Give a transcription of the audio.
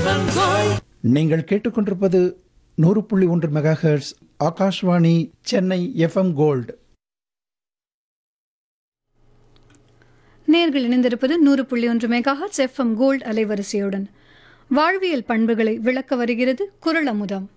நீங்கள் கேட்டுக்கொண்டிருப்பது 100.1 megahertz Akashvani Chennai FM gold. நேர்கள் இணைந்திருப்பது 100.1 மெகாஹெர்ட்ஸ் எஃப்எம் கோல்ட் அலைவரிசையுடன் வாழ்வியல் பண்புகளை விளக்க வருகிறது குறள் அமுதம்.